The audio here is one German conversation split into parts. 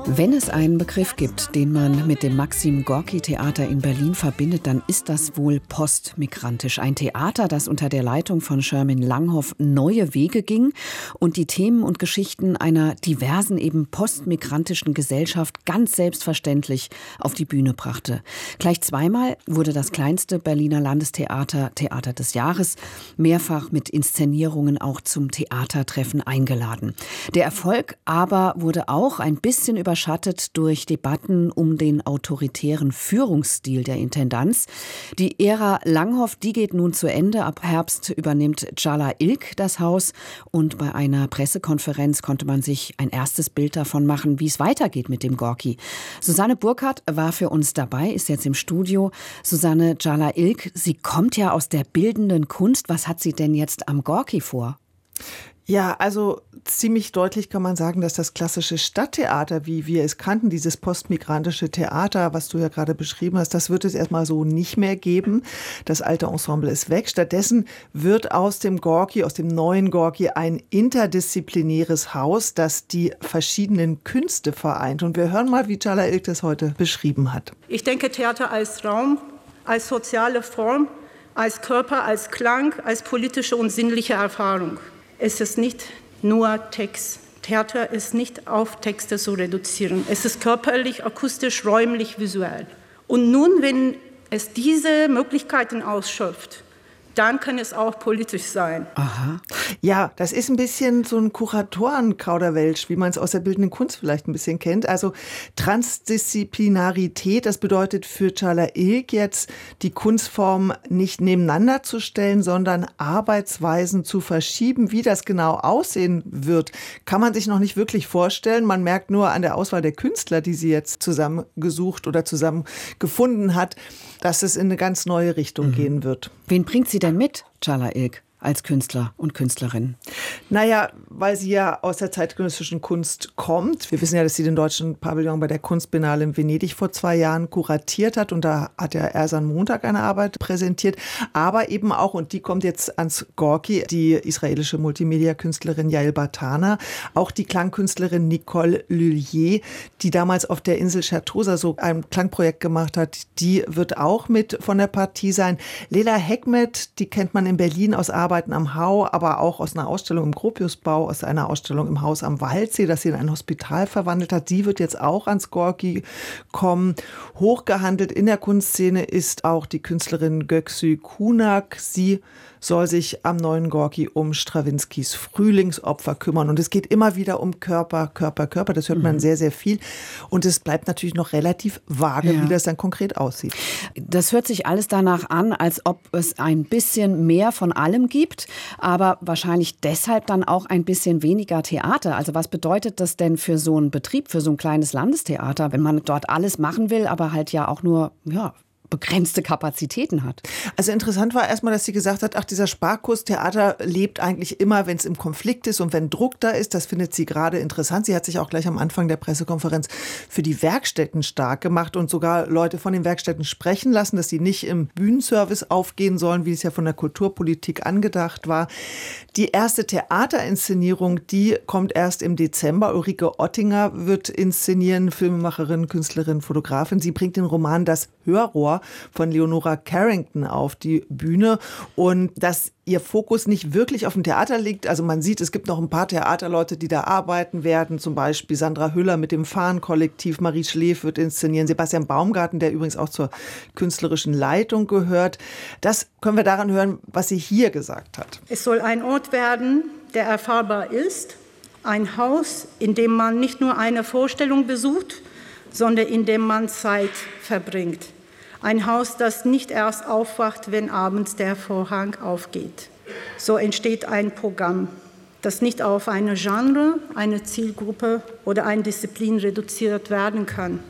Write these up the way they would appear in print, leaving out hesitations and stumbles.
Wenn es einen Begriff gibt, den man mit dem Maxim-Gorki-Theater in Berlin verbindet, dann ist das wohl postmigrantisch. Ein Theater, das unter der Leitung von Shermin Langhoff neue Wege ging und die Themen und Geschichten einer diversen, eben postmigrantischen Gesellschaft ganz selbstverständlich auf die Bühne brachte. Gleich zweimal wurde das kleinste Berliner Landestheater Theater des Jahres mehrfach mit Inszenierungen auch zum Theatertreffen eingeladen. Der Erfolg aber wurde auch ein bisschen überschattet durch Debatten um den autoritären Führungsstil der Intendanz. Die Ära Langhoff, die geht nun zu Ende. Ab Herbst übernimmt Cala Ilk das Haus. Und bei einer Pressekonferenz konnte man sich ein erstes Bild davon machen, wie es weitergeht mit dem Gorki. Susanne Burkhardt war für uns dabei, ist jetzt im Studio. Susanne, Cala Ilk, sie kommt ja aus der bildenden Kunst. Was hat sie denn jetzt am Gorki vor? Ja, also ziemlich deutlich kann man sagen, dass das klassische Stadttheater, wie wir es kannten, dieses postmigrantische Theater, was du ja gerade beschrieben hast, das wird es erstmal so nicht mehr geben. Das alte Ensemble ist weg. Stattdessen wird aus dem Gorki, aus dem neuen Gorki, ein interdisziplinäres Haus, das die verschiedenen Künste vereint. Und wir hören mal, wie Cala Ilk das heute beschrieben hat. Ich denke Theater als Raum, als soziale Form, als Körper, als Klang, als politische und sinnliche Erfahrung. Es ist nicht nur Text. Theater ist nicht auf Texte zu reduzieren. Es ist körperlich, akustisch, räumlich, visuell. Und nun, wenn es diese Möglichkeiten ausschöpft, dann kann es auch politisch sein. Aha. Ja, das ist ein bisschen so ein Kuratorenkauderwelsch, wie man es aus der bildenden Kunst vielleicht ein bisschen kennt. Also Transdisziplinarität, das bedeutet für Cala Ilk jetzt, die Kunstformen nicht nebeneinander zu stellen, sondern Arbeitsweisen zu verschieben. Wie das genau aussehen wird, kann man sich noch nicht wirklich vorstellen. Man merkt nur an der Auswahl der Künstler, die sie jetzt zusammengesucht oder zusammengefunden hat, dass es in eine ganz neue Richtung gehen wird. Wen bringt sie denn mit, Cala Ilk, als Künstler und Künstlerin? Naja, weil sie ja aus der zeitgenössischen Kunst kommt. Wir wissen ja, dass sie den deutschen Pavillon bei der Kunstbiennale in Venedig vor 2 Jahren kuratiert hat. Und da hat ja Ersan Montag eine Arbeit präsentiert. Aber eben auch, und die kommt jetzt ans Gorki, die israelische Multimedia-Künstlerin Yael Bartana. Auch die Klangkünstlerin Nicole Lullier, die damals auf der Insel Certosa so ein Klangprojekt gemacht hat. Die wird auch mit von der Partie sein. Lela Hekmet, die kennt man in Berlin aus Arbeiten am Hau, aber auch aus einer Ausstellung im Gropiusbau, aus einer Ausstellung im Haus am Waldsee, das sie in ein Hospital verwandelt hat. Die wird jetzt auch ans Gorki kommen. Hochgehandelt in der Kunstszene ist auch die Künstlerin Göksü Kunak. Sie soll sich am neuen Gorki um Strawinskys Frühlingsopfer kümmern. Und es geht immer wieder um Körper, Körper, Körper. Das hört man sehr, sehr viel. Und es bleibt natürlich noch relativ vage, wie das dann konkret aussieht. Das hört sich alles danach an, als ob es ein bisschen mehr von allem gibt, aber wahrscheinlich deshalb dann auch ein bisschen weniger Theater. Also was bedeutet das denn für so einen Betrieb, für so ein kleines Landestheater, wenn man dort alles machen will, aber halt ja auch nur, begrenzte Kapazitäten hat? Also interessant war erstmal, dass sie gesagt hat, dieser Sparkurs Theater lebt eigentlich immer, wenn es im Konflikt ist und wenn Druck da ist. Das findet sie gerade interessant. Sie hat sich auch gleich am Anfang der Pressekonferenz für die Werkstätten stark gemacht und sogar Leute von den Werkstätten sprechen lassen, dass sie nicht im Bühnenservice aufgehen sollen, wie es ja von der Kulturpolitik angedacht war. Die erste Theaterinszenierung, die kommt erst im Dezember. Ulrike Ottinger wird inszenieren, Filmemacherin, Künstlerin, Fotografin. Sie bringt den Roman Das Hörrohr von Leonora Carrington auf die Bühne und dass ihr Fokus nicht wirklich auf dem Theater liegt. Also man sieht, es gibt noch ein paar Theaterleute, die da arbeiten werden, zum Beispiel Sandra Hüller mit dem Fahnen-Kollektiv, Marie Schleef wird inszenieren, Sebastian Baumgarten, der übrigens auch zur künstlerischen Leitung gehört. Das können wir daran hören, was sie hier gesagt hat. Es soll ein Ort werden, der erfahrbar ist, ein Haus, in dem man nicht nur eine Vorstellung besucht, sondern in dem man Zeit verbringt. Ein Haus, das nicht erst aufwacht, wenn abends der Vorhang aufgeht. So entsteht ein Programm, das nicht auf eine Genre, eine Zielgruppe oder eine Disziplin reduziert werden kann.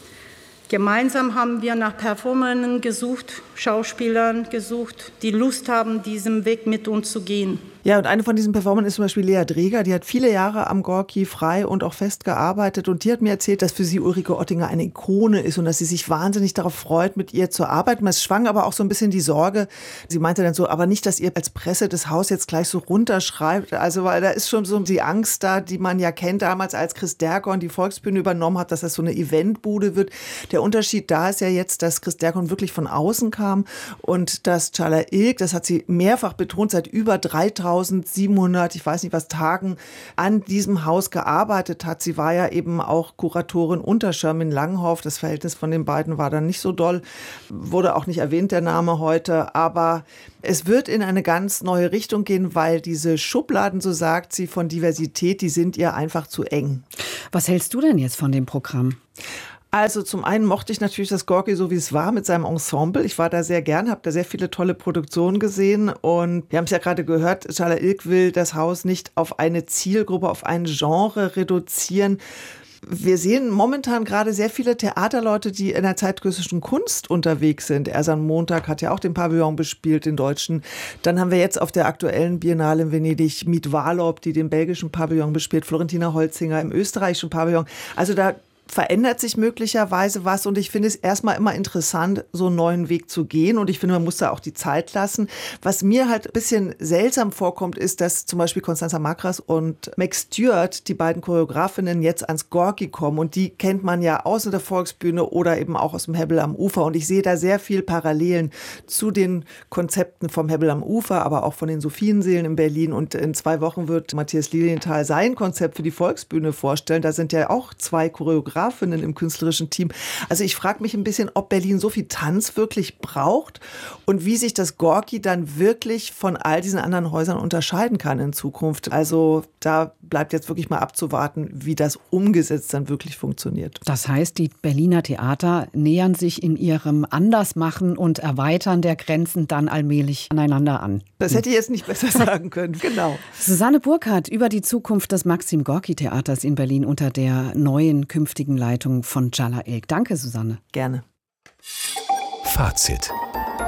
Gemeinsam haben wir nach Performerinnen gesucht, Schauspielern gesucht, die Lust haben, diesen Weg mit uns zu gehen. Ja, und eine von diesen Performern ist zum Beispiel Lea Dreger, die hat viele Jahre am Gorki frei und auch fest gearbeitet und die hat mir erzählt, dass für sie Ulrike Oettinger eine Ikone ist und dass sie sich wahnsinnig darauf freut, mit ihr zu arbeiten. Es schwang aber auch so ein bisschen die Sorge, sie meinte dann so, aber nicht, dass ihr als Presse das Haus jetzt gleich so runterschreibt, also weil da ist schon so die Angst da, die man ja kennt damals, als Chris Dercon die Volksbühne übernommen hat, dass das so eine Eventbude wird. Der Unterschied da ist ja jetzt, dass Chris Dercon wirklich von außen kam und dass Çağla Ilk, das hat sie mehrfach betont, seit über 3700, ich weiß nicht was, Tagen an diesem Haus gearbeitet hat. Sie war ja eben auch Kuratorin unter Shermin Langhoff. Das Verhältnis von den beiden war dann nicht so doll. Wurde auch nicht erwähnt, der Name heute. Aber es wird in eine ganz neue Richtung gehen, weil diese Schubladen, so sagt sie, von Diversität, die sind ihr einfach zu eng. Was hältst du denn jetzt von dem Programm? Also zum einen mochte ich natürlich das Gorki so, wie es war, mit seinem Ensemble. Ich war da sehr gern, habe da sehr viele tolle Produktionen gesehen. Und wir haben es ja gerade gehört, Çağla Ilk will das Haus nicht auf eine Zielgruppe, auf ein Genre reduzieren. Wir sehen momentan gerade sehr viele Theaterleute, die in der zeitgenössischen Kunst unterwegs sind. Ersan Montag hat ja auch den Pavillon bespielt, den deutschen. Dann haben wir jetzt auf der aktuellen Biennale in Venedig Miet Warlob, die den belgischen Pavillon bespielt, Florentina Holzinger im österreichischen Pavillon. Also da verändert sich möglicherweise was und ich finde es erstmal immer interessant, so einen neuen Weg zu gehen und ich finde, man muss da auch die Zeit lassen. Was mir halt ein bisschen seltsam vorkommt, ist, dass zum Beispiel Constanza Makras und Meg Stewart, die beiden Choreografinnen, jetzt ans Gorki kommen und die kennt man ja aus der Volksbühne oder eben auch aus dem Hebbel am Ufer und ich sehe da sehr viel Parallelen zu den Konzepten vom Hebbel am Ufer, aber auch von den Sophienseelen in Berlin und in 2 Wochen wird Matthias Lilienthal sein Konzept für die Volksbühne vorstellen. Da sind ja auch 2 Choreografinnen im künstlerischen Team. Also ich frage mich ein bisschen, ob Berlin so viel Tanz wirklich braucht und wie sich das Gorki dann wirklich von all diesen anderen Häusern unterscheiden kann in Zukunft. Also da bleibt jetzt wirklich mal abzuwarten, wie das umgesetzt dann wirklich funktioniert. Das heißt, die Berliner Theater nähern sich in ihrem Andersmachen und Erweitern der Grenzen dann allmählich aneinander an. Das hätte ich jetzt nicht besser sagen können, genau. Susanne Burkhardt über die Zukunft des Maxim-Gorki-Theaters in Berlin unter der neuen künftigen Leitung von Çağla Ilk. Danke, Susanne. Gerne. Fazit.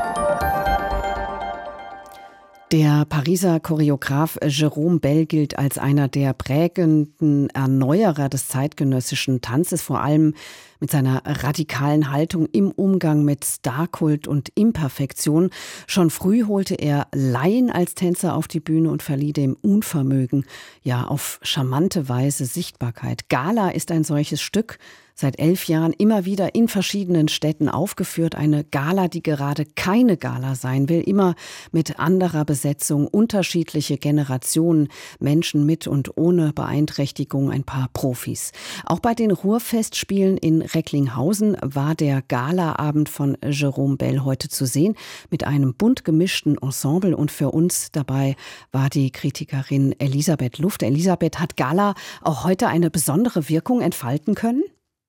Der Pariser Choreograf Jérôme Bel gilt als einer der prägenden Erneuerer des zeitgenössischen Tanzes, vor allem mit seiner radikalen Haltung im Umgang mit Starkult und Imperfektion. Schon früh holte er Laien als Tänzer auf die Bühne und verlieh dem Unvermögen ja auf charmante Weise Sichtbarkeit. Gala ist ein solches Stück. Seit 11 Jahren immer wieder in verschiedenen Städten aufgeführt. Eine Gala, die gerade keine Gala sein will. Immer mit anderer Besetzung, unterschiedliche Generationen, Menschen mit und ohne Beeinträchtigung, ein paar Profis. Auch bei den Ruhrfestspielen in Recklinghausen war der Galaabend von Jérôme Bel heute zu sehen. Mit einem bunt gemischten Ensemble und für uns dabei war die Kritikerin Elisabeth Luft. Elisabeth, hat Gala auch heute eine besondere Wirkung entfalten können?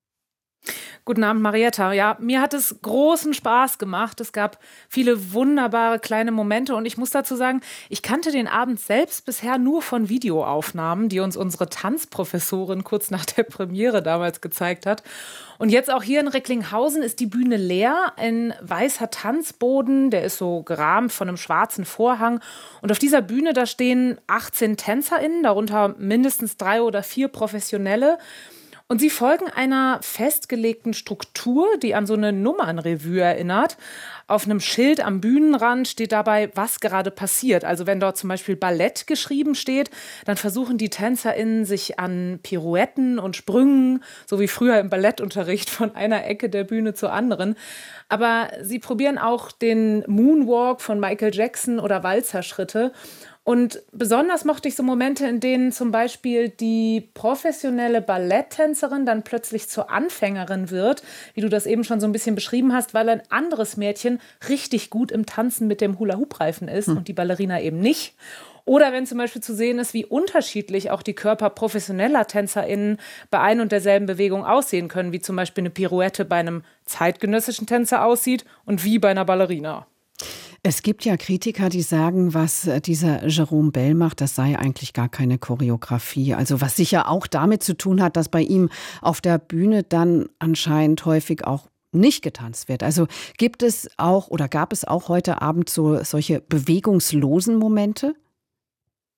Guten Abend, Marietta. Ja, mir hat es großen Spaß gemacht. Es gab viele wunderbare kleine Momente und ich muss dazu sagen, ich kannte den Abend selbst bisher nur von Videoaufnahmen, die uns unsere Tanzprofessorin kurz nach der Premiere damals gezeigt hat. Und jetzt auch hier in Recklinghausen ist die Bühne leer, ein weißer Tanzboden, der ist so gerahmt von einem schwarzen Vorhang. Und auf dieser Bühne, da stehen 18 TänzerInnen, darunter mindestens 3 oder 4 Professionelle. Und sie folgen einer festgelegten Struktur, die an so eine Nummernrevue erinnert. Auf einem Schild am Bühnenrand steht dabei, was gerade passiert. Also wenn dort zum Beispiel Ballett geschrieben steht, dann versuchen die TänzerInnen sich an Pirouetten und Sprüngen, so wie früher im Ballettunterricht, von einer Ecke der Bühne zur anderen. Aber sie probieren auch den Moonwalk von Michael Jackson oder Walzerschritte. Und besonders mochte ich so Momente, in denen zum Beispiel die professionelle Balletttänzerin dann plötzlich zur Anfängerin wird, wie du das eben schon so ein bisschen beschrieben hast, weil ein anderes Mädchen richtig gut im Tanzen mit dem Hula-Hoop-Reifen ist und die Ballerina eben nicht. Oder wenn zum Beispiel zu sehen ist, wie unterschiedlich auch die Körper professioneller TänzerInnen bei ein und derselben Bewegung aussehen können, wie zum Beispiel eine Pirouette bei einem zeitgenössischen Tänzer aussieht und wie bei einer Ballerina. Es gibt ja Kritiker, die sagen, was dieser Jérôme Bel macht, das sei eigentlich gar keine Choreografie. Also was sicher auch damit zu tun hat, dass bei ihm auf der Bühne dann anscheinend häufig auch nicht getanzt wird. Also gibt es auch oder gab es auch heute Abend so solche bewegungslosen Momente?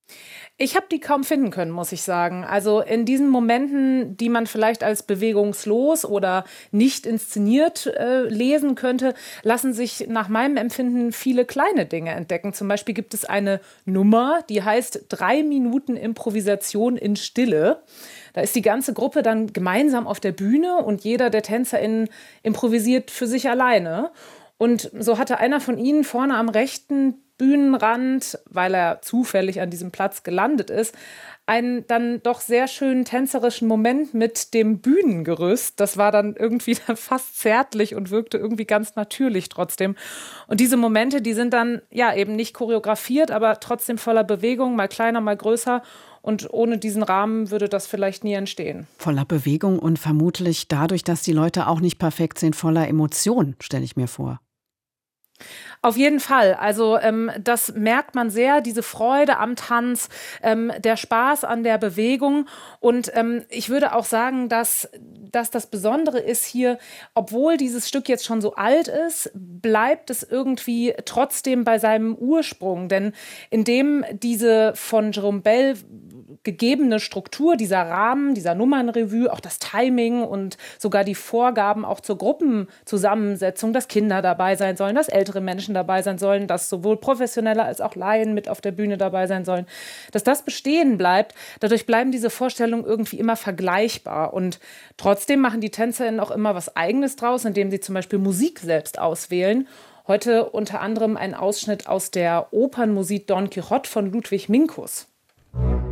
Ich habe die kaum finden können, muss ich sagen. Also in diesen Momenten, die man vielleicht als bewegungslos oder nicht inszeniert lesen könnte, lassen sich nach meinem Empfinden viele kleine Dinge entdecken. Zum Beispiel gibt es eine Nummer, die heißt 3 Minuten Improvisation in Stille. Da ist die ganze Gruppe dann gemeinsam auf der Bühne und jeder der TänzerInnen improvisiert für sich alleine. Und so hatte einer von ihnen vorne am rechten Bühnenrand, weil er zufällig an diesem Platz gelandet ist, einen dann doch sehr schönen tänzerischen Moment mit dem Bühnengerüst. Das war dann irgendwie fast zärtlich und wirkte irgendwie ganz natürlich trotzdem. Und diese Momente, die sind dann ja eben nicht choreografiert, aber trotzdem voller Bewegung, mal kleiner, mal größer. Und ohne diesen Rahmen würde das vielleicht nie entstehen. Voller Bewegung und vermutlich dadurch, dass die Leute auch nicht perfekt sind, voller Emotionen, stelle ich mir vor. Auf jeden Fall. Also das merkt man sehr, diese Freude am Tanz, der Spaß an der Bewegung. Und ich würde auch sagen, dass das Besondere ist hier, obwohl dieses Stück jetzt schon so alt ist, bleibt es irgendwie trotzdem bei seinem Ursprung. Denn indem diese von Jerome Bell gegebene Struktur, dieser Rahmen, dieser Nummernrevue, auch das Timing und sogar die Vorgaben auch zur Gruppenzusammensetzung, dass Kinder dabei sein sollen, dass ältere Menschen dabei sein sollen, dass sowohl Professionelle als auch Laien mit auf der Bühne dabei sein sollen, dass das bestehen bleibt. Dadurch bleiben diese Vorstellungen irgendwie immer vergleichbar. Und trotzdem machen die TänzerInnen auch immer was Eigenes draus, indem sie zum Beispiel Musik selbst auswählen. Heute unter anderem ein Ausschnitt aus der Opernmusik Don Quixote von Ludwig Minkus.